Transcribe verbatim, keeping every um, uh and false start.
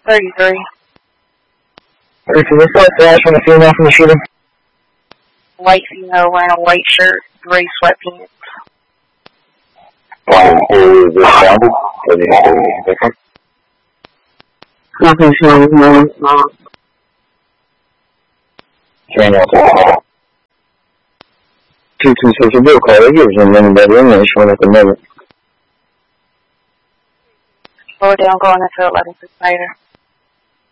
thirty-three. thirty-three. What's the last one, the female from the shooter? White female wearing a white shirt, gray sweatpants. Um, who is responded? What do you have anything different? Nothing showing, no, no. Daniel, call. two two six, a bill call. It gives them anybody in there showing at the moment. Slow it down, going into eleven six later.